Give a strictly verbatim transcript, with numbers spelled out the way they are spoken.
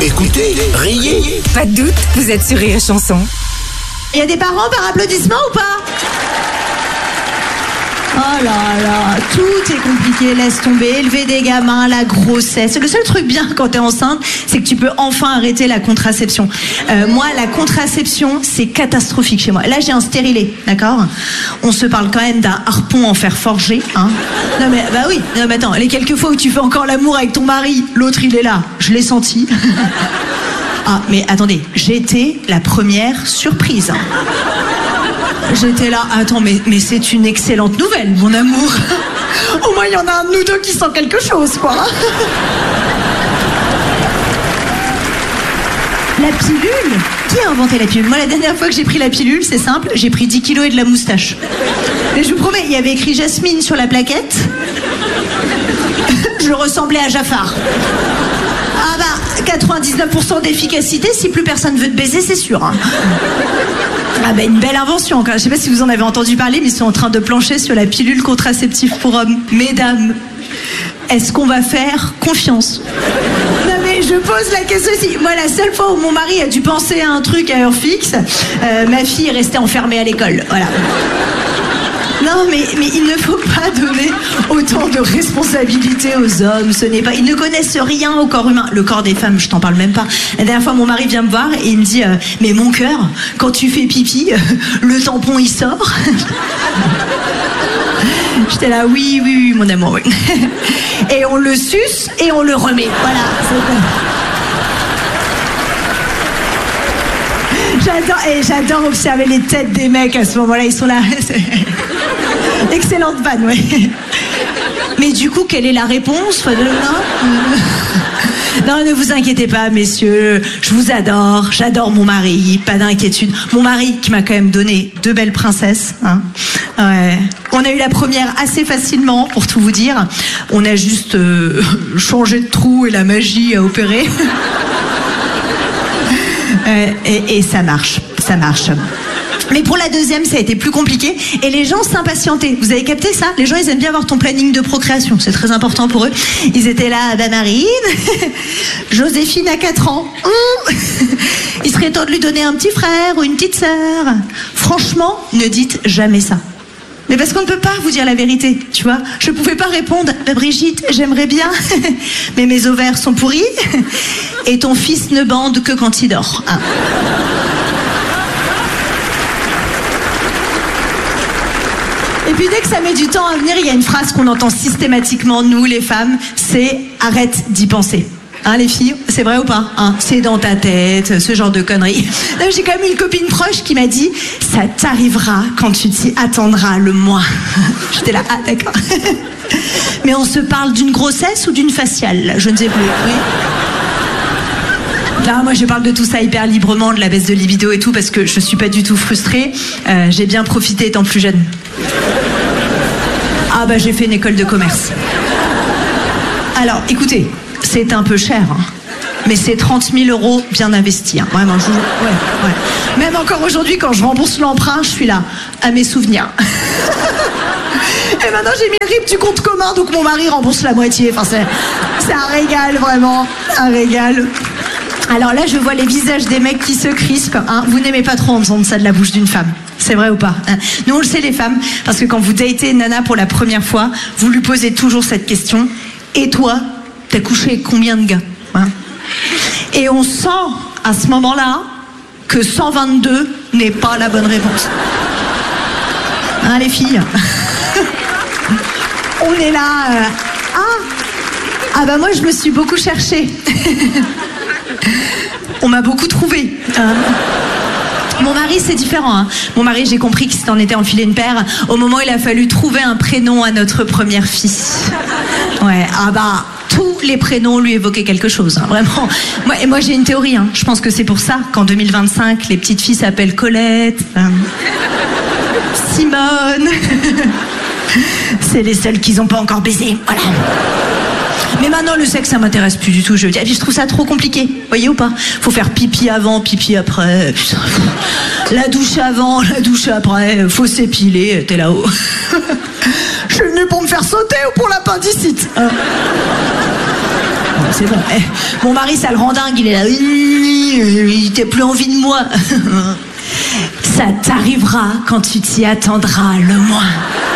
Écoutez, riez. Pas de doute, vous êtes sur Rire et Chanson. Il y a des parents par applaudissement ou pas? Oh là là, tout est compliqué, laisse tomber, élever des gamins, la grossesse. Le seul truc bien quand t'es enceinte, c'est que tu peux enfin arrêter la contraception. Euh, moi, la contraception, c'est catastrophique chez moi. Là, j'ai un stérilet, d'accord? On se parle quand même d'un harpon en fer forgé, hein? Non mais, bah oui, non mais attends, les quelques fois où tu fais encore l'amour avec ton mari, l'autre il est là, je l'ai senti. Ah, mais attendez, j'étais la première surprise. J'étais là, attends, mais, mais c'est une excellente nouvelle, mon amour. Au moins, il y en a un de nous deux qui sent quelque chose, quoi. La pilule? Qui a inventé la pilule? Moi, la dernière fois que j'ai pris la pilule, c'est simple, j'ai pris dix kilos et de la moustache. Mais je vous promets, il y avait écrit Jasmine sur la plaquette. Je ressemblais à Jafar. Ah bah, quatre-vingt-dix-neuf pour cent d'efficacité, si plus personne veut te baiser, c'est sûr. Hein. Ah bah, une belle invention. Je sais pas si vous en avez entendu parler, mais ils sont en train de plancher sur la pilule contraceptive pour hommes. Mesdames, est-ce qu'on va faire confiance? Non mais je pose la question aussi. Moi, la seule fois où mon mari a dû penser à un truc à heure fixe, euh, ma fille est restée enfermée à l'école. Voilà. Non, mais, mais il ne faut pas donner autant de responsabilités aux hommes. Ce n'est pas. Ils ne connaissent rien au corps humain. Le corps des femmes, je t'en parle même pas. La dernière fois, mon mari vient me voir et il me dit euh, mais mon cœur, quand tu fais pipi, euh, le tampon il sort. J'étais là, oui, oui, oui, mon amour, oui. Et on le suce et on le remet. Voilà. J'adore, et j'adore observer les têtes des mecs à ce moment-là. Ils sont là. Excellente vanne, ouais. Mais du coup, quelle est la réponse? Non, ne vous inquiétez pas, messieurs. Je vous adore. J'adore mon mari. Pas d'inquiétude. Mon mari qui m'a quand même donné deux belles princesses. Hein. Ouais. On a eu la première assez facilement, pour tout vous dire. On a juste euh, changé de trou et la magie a opéré. euh, et, et ça marche. Ça marche. Mais pour la deuxième, ça a été plus compliqué et les gens s'impatientaient. Vous avez capté ça? Les gens, ils aiment bien avoir ton planning de procréation. C'est très important pour eux. Ils étaient là, bah Marine, Joséphine a quatre ans. Mmh. Il serait temps de lui donner un petit frère ou une petite sœur. Franchement, ne dites jamais ça. Mais parce qu'on ne peut pas vous dire la vérité, tu vois. Je ne pouvais pas répondre, bah Brigitte, j'aimerais bien, mais mes ovaires sont pourris et ton fils ne bande que quand il dort. Hein. Et puis dès que ça met du temps à venir, il y a une phrase qu'on entend systématiquement, nous les femmes, c'est « arrête d'y penser ». Hein les filles, c'est vrai ou pas hein? C'est dans ta tête, ce genre de conneries. J'ai quand même une copine proche qui m'a dit « ça t'arrivera quand tu t'y attendras le moins ». J'étais là « ah d'accord ». Mais on se parle d'une grossesse ou d'une faciale? Je ne sais plus. Oui. Là, moi, je parle de tout ça hyper librement, de la baisse de libido et tout, parce que je suis pas du tout frustrée. Euh, j'ai bien profité étant plus jeune. Ah bah, j'ai fait une école de commerce. Alors, écoutez, c'est un peu cher, hein, mais c'est trente mille euros bien investis. Hein. Vraiment, je vous... ouais, ouais. Même encore aujourd'hui, quand je rembourse l'emprunt, je suis là, à mes souvenirs. Et maintenant, j'ai mis le R I B du compte commun, donc mon mari rembourse la moitié. Enfin, c'est, c'est un régal, vraiment, un régal. Alors là, je vois les visages des mecs qui se crispent. Hein. Vous n'aimez pas trop entendre ça de la bouche d'une femme. C'est vrai ou pas hein? Nous, on le sait, les femmes, parce que quand vous datez une nana pour la première fois, vous lui posez toujours cette question. Et toi, t'as couché avec combien de gars hein? Et on sent, à ce moment-là, que cent vingt-deux n'est pas la bonne réponse. Hein, les filles? On est là... Euh... Ah Ah bah moi, je me suis beaucoup cherchée. On m'a beaucoup trouvé. Euh, mon mari, c'est différent. Hein. Mon mari, j'ai compris qu'il s'en était enfilé une paire au moment où il a fallu trouver un prénom à notre première fille. Ouais, ah bah, tous les prénoms lui évoquaient quelque chose, hein, vraiment. Moi, et moi, j'ai une théorie. Hein. Je pense que c'est pour ça qu'en deux mille vingt-cinq, les petites filles s'appellent Colette, euh, Simone. C'est les seules qu'ils n'ont pas encore baisé. Voilà. Mais maintenant, le sexe, ça m'intéresse plus du tout. Je, je trouve ça trop compliqué. Voyez ou pas? Faut faire pipi avant, pipi après. Putain. La douche avant, la douche après. Faut s'épiler. T'es là-haut. Je suis venue pour me faire sauter ou pour l'appendicite. Hein. Bon, c'est bon. Eh, mon mari, ça le rend dingue. Il est là. Il t'a plus envie de moi. Ça t'arrivera quand tu t'y attendras le moins.